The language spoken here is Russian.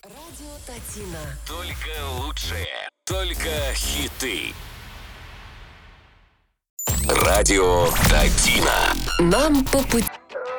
Радио Татина. Только лучшие, только хиты. Радио Татина. Нам по пути.